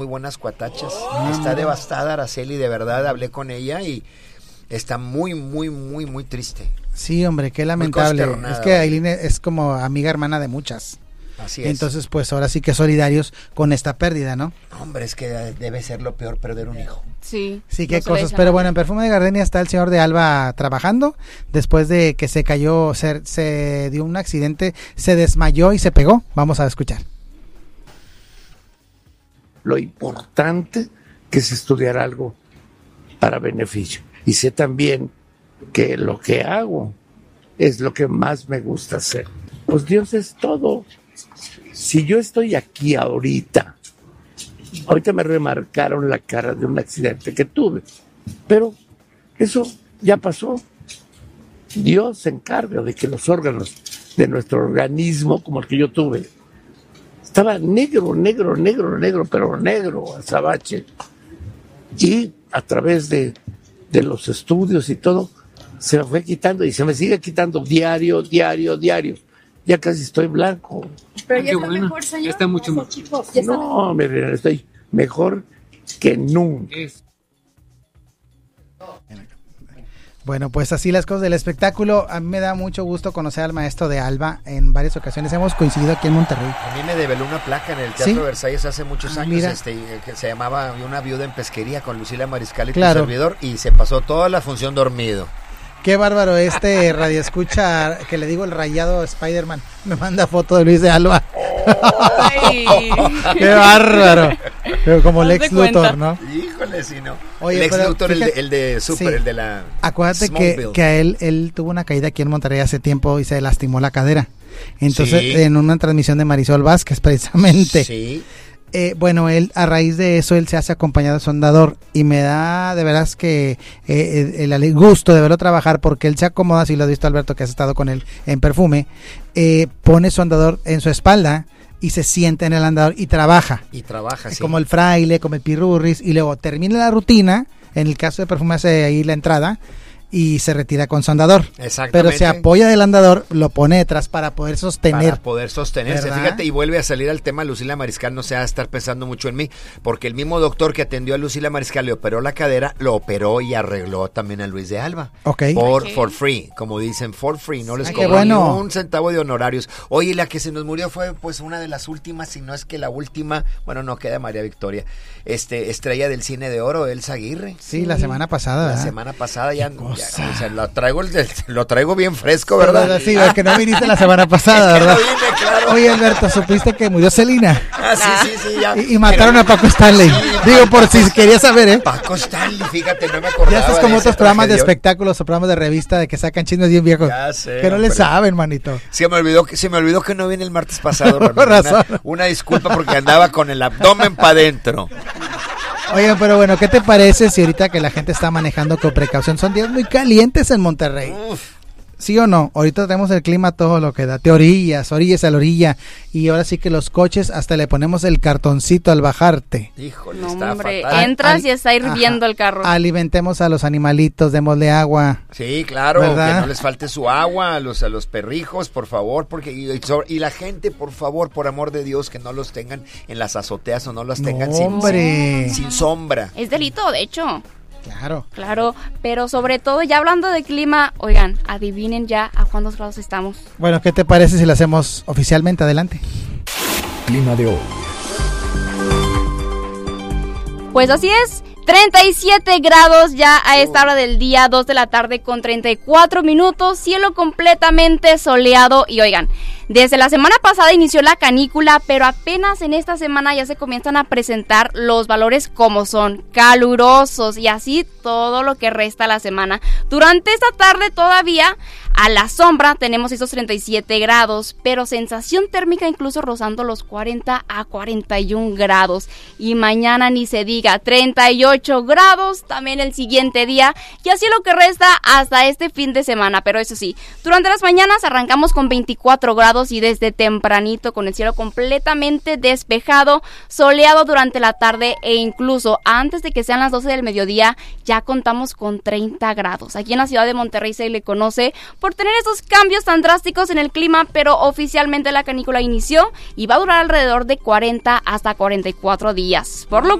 muy buenas cuatachas. Está devastada Araceli, de verdad, hablé con ella y está muy, muy, muy, muy triste. Sí, hombre, qué lamentable. Es que Ailín es como amiga hermana de muchas. Así es. Entonces, pues ahora sí que solidarios con esta pérdida, ¿no? Hombre, es que debe ser lo peor perder un hijo. Sí. Sí, qué cosas. Pero bueno, en Perfume de Gardenia está el señor de Alba trabajando. Después de que se cayó, se dio un accidente, se desmayó y se pegó. Vamos a escuchar. Lo importante que es estudiar algo para beneficio. Y sé también que lo que hago es lo que más me gusta hacer. Pues Dios es todo. Si yo estoy aquí ahorita me remarcaron la cara de un accidente que tuve, pero eso ya pasó. Dios se encarga de que los órganos de nuestro organismo, como el que yo tuve, estaba negro, pero negro, azabache. Y a través de los estudios y todo, se me fue quitando y se me sigue quitando diario. Ya casi estoy blanco. Pero ya está mejor, señor. Ya está mucho mejor. No, estoy mejor que nunca. Bueno, pues así las cosas del espectáculo. A mí me da mucho gusto conocer al maestro de Alba en varias ocasiones. Hemos coincidido aquí en Monterrey. A mí me develó una placa en el Teatro Versalles hace muchos años, que se llamaba Una viuda en pesquería con Lucila Mariscal y tu servidor, y se pasó toda la función dormido. Qué bárbaro radio escucha, que le digo el rayado Spider-Man, me manda foto de Luis de Alba. Qué bárbaro. Pero como Lex Luthor, ¿no? Híjole, si no. Oye, Lex pero Luthor, fíjate, el de Super, el de la acuérdate que a él tuvo una caída aquí en Monterrey hace tiempo y se lastimó la cadera. Entonces, en una transmisión de Marisol Vázquez, precisamente. Sí. Bueno, él a raíz de eso él se hace acompañado de Sondador y me da de veras que el gusto de verlo trabajar, porque él se acomoda, si lo has visto, Alberto, que has estado con él en Perfume, pone Sondador en su espalda y se sienta en el andador y trabaja. Sí. Como el fraile, como el pirurris, y luego termina la rutina. En el caso de Perfume hace ahí la entrada y se retira con su andador. Exactamente. Pero se apoya del andador, lo pone detrás para poder sostener. Para poder sostenerse. ¿Verdad? Fíjate, y vuelve a salir al tema Lucila Mariscal, no se va a estar pensando mucho en mí, porque el mismo doctor que atendió a Lucila Mariscal le operó la cadera, lo operó y arregló también a Luis de Alba. For free, como dicen, for free, no les cobró ni un centavo de honorarios. Oye, la que se nos murió fue pues una de las últimas, si no es que la última, bueno, no queda María Victoria, estrella del cine de oro, Elsa Aguirre. Sí, la semana pasada. La semana pasada ya o sea, lo traigo bien fresco, ¿verdad? Sí, es que no viniste la semana pasada, ¿verdad? No vine, claro. Oye, Alberto, ¿supiste que murió Celina? Sí, ya. Y mataron a Paco Stanley. Sí, digo, por si querías saber, Paco Stanley, fíjate, no me acordaba. Ya estás como otros programas de espectáculos o programas de revista de que sacan chismes bien viejos. Ya sé. Que no le saben, manito. Se me olvidó que no vine el martes pasado. Una disculpa porque andaba con el abdomen para adentro. Oigan, pero bueno, ¿qué te parece si ahorita que la gente está manejando con precaución? Son días muy calientes en Monterrey. ¿Sí o no? Ahorita tenemos el clima todo lo que da. Te orillas a la orilla. Y ahora sí que los coches hasta le ponemos el cartoncito al bajarte. Híjole, no, está hombre, fatal. Entras y está hirviendo el carro. Alimentemos a los animalitos, démosle agua. Sí, claro, ¿verdad? Que no les falte su agua a los perrijos, por favor, porque y la gente, por favor, por amor de Dios, que no los tengan en las azoteas o no los tengan sin sombra. Es delito, de hecho. Claro, pero sobre todo, ya hablando de clima, oigan, adivinen ya a cuántos grados estamos. Bueno, ¿qué te parece si lo hacemos oficialmente? Adelante. Clima de hoy. Pues así es, 37 grados ya a esta hora del día, 2 de la tarde con 34 minutos, cielo completamente soleado y oigan, desde la semana pasada inició la canícula, pero apenas en esta semana ya se comienzan a presentar los valores como son, calurosos y así todo lo que resta la semana. Durante esta tarde todavía a la sombra tenemos esos 37 grados, pero sensación térmica incluso rozando los 40 a 41 grados. Y mañana ni se diga, 38 grados también el siguiente día y así lo que resta hasta este fin de semana. Pero eso sí, durante las mañanas arrancamos con 24 grados grados y desde tempranito con el cielo completamente despejado, soleado durante la tarde e incluso antes de que sean las 12 del mediodía ya contamos con 30 grados. Aquí en la ciudad de Monterrey se le conoce por tener esos cambios tan drásticos en el clima, pero oficialmente la canícula inició y va a durar alrededor de 40 hasta 44 días, por lo